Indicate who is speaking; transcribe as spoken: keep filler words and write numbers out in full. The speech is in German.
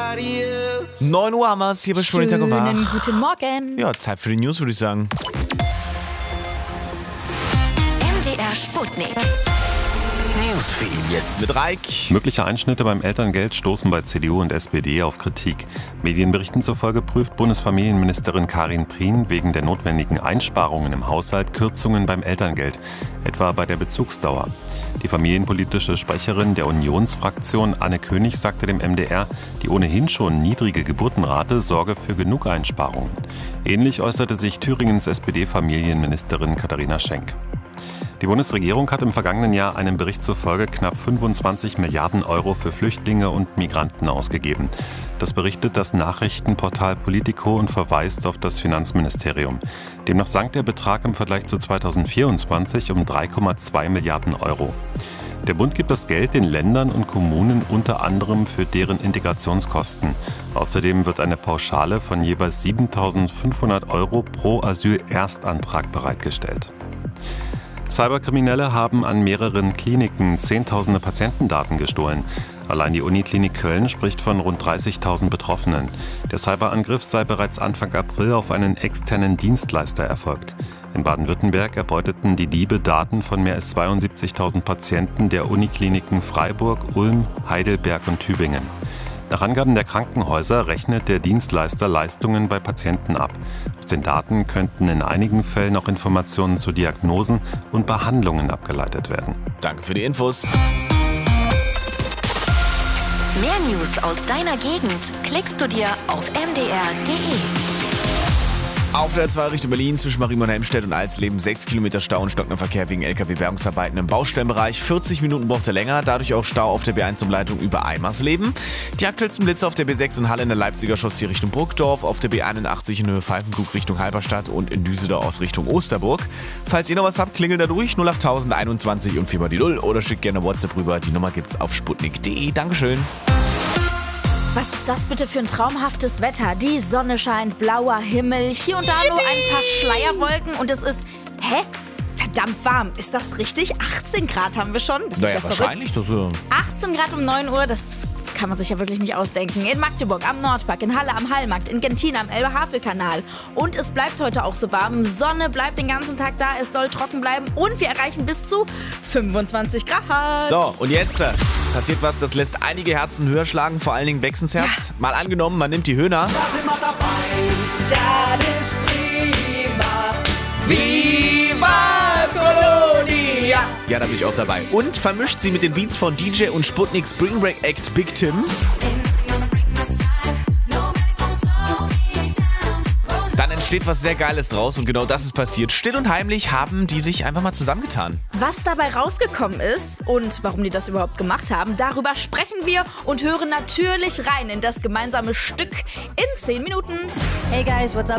Speaker 1: neun Uhr haben wir es hier bei Schönen und Wach.
Speaker 2: Guten Morgen.
Speaker 1: Ja, Zeit für die News, würde ich sagen.
Speaker 3: M D R Sputnik.
Speaker 1: Newsfeed jetzt mit Reik.
Speaker 4: Mögliche Einschnitte beim Elterngeld stoßen bei C D U und S P D auf Kritik. Medienberichten zufolge prüft Bundesfamilienministerin Karin Prien wegen der notwendigen Einsparungen im Haushalt Kürzungen beim Elterngeld, etwa bei der Bezugsdauer. Die familienpolitische Sprecherin der Unionsfraktion Anne König sagte dem M D R, die ohnehin schon niedrige Geburtenrate sorge für genug Einsparungen. Ähnlich äußerte sich Thüringens S P D-Familienministerin Katharina Schenk. Die Bundesregierung hat im vergangenen Jahr einem Bericht zufolge knapp fünfundzwanzig Milliarden Euro für Flüchtlinge und Migranten ausgegeben. Das berichtet das Nachrichtenportal Politico und verweist auf das Finanzministerium. Demnach sank der Betrag im Vergleich zu zweitausendvierundzwanzig um drei Komma zwei Milliarden Euro. Der Bund gibt das Geld den Ländern und Kommunen unter anderem für deren Integrationskosten. Außerdem wird eine Pauschale von jeweils siebentausendfünfhundert Euro pro Asyl-Erstantrag bereitgestellt. Cyberkriminelle haben an mehreren Kliniken zehntausende Patientendaten gestohlen. Allein die Uniklinik Köln spricht von rund dreißigtausend Betroffenen. Der Cyberangriff sei bereits Anfang April auf einen externen Dienstleister erfolgt. In Baden-Württemberg erbeuteten die Diebe Daten von mehr als zweiundsiebzigtausend Patienten der Unikliniken Freiburg, Ulm, Heidelberg und Tübingen. Nach Angaben der Krankenhäuser rechnet der Dienstleister Leistungen bei Patienten ab. Aus den Daten könnten in einigen Fällen auch Informationen zu Diagnosen und Behandlungen abgeleitet werden.
Speaker 1: Danke für die Infos.
Speaker 3: Mehr News aus deiner Gegend klickst du dir auf m d r punkt d e.
Speaker 1: Auf der zwei Richtung Berlin zwischen Marienborn, Helmstedt und Alsleben sechs Kilometer Stau und stockender Verkehr wegen L K W-Bergungsarbeiten im Baustellenbereich. vierzig Minuten braucht er länger, dadurch auch Stau auf der B eins Umleitung über Eimersleben. Die aktuellsten Blitze auf der B sechs in Halle in der Leipziger Chaussee Richtung Burgdorf, auf der B einundachtzig in Höhe Pfeifenkrug Richtung Halberstadt und in Düsseldorf aus Richtung Osterburg. Falls ihr noch was habt, klingelt da durch null acht tausend einundzwanzig und vier mal die null oder schickt gerne WhatsApp rüber. Die Nummer gibt's auf sputnik punkt d e. Dankeschön.
Speaker 2: Was ist das bitte für ein traumhaftes Wetter? Die Sonne scheint, blauer Himmel, hier und da nur ein paar Schleierwolken und es ist, hä? Verdammt warm. Ist das richtig? achtzehn Grad haben wir schon. Das
Speaker 1: Naja,
Speaker 2: ist ja
Speaker 1: wahrscheinlich.
Speaker 2: verrückt.
Speaker 1: Das, äh
Speaker 2: achtzehn Grad um neun Uhr, das kann man sich ja wirklich nicht ausdenken. In Magdeburg am Nordpark, in Halle am Hallmarkt, in Gentin am Elbe-Havel-Kanal. Und es bleibt heute auch so warm. Sonne bleibt den ganzen Tag da, es soll trocken bleiben und wir erreichen bis zu fünfundzwanzig Grad.
Speaker 1: So, und jetzt äh, passiert was, das lässt einige Herzen höher schlagen, vor allen Dingen Bexens Herz.
Speaker 2: Ja.
Speaker 1: Mal angenommen, man nimmt die Höhner.
Speaker 5: Da sind wir dabei, das ist prima.
Speaker 1: Viva Colonia! Ja, da bin ich auch dabei. Und vermischt sie mit den Beats von D J und Sputnik Spring Break Act Big Tim. Dann entsteht was sehr Geiles draus und genau das ist passiert. Still und heimlich haben die sich einfach mal zusammengetan.
Speaker 2: Was dabei rausgekommen ist und warum die das überhaupt gemacht haben, darüber sprechen wir und hören natürlich rein in das gemeinsame Stück in zehn Minuten.
Speaker 6: Hey guys, what's up?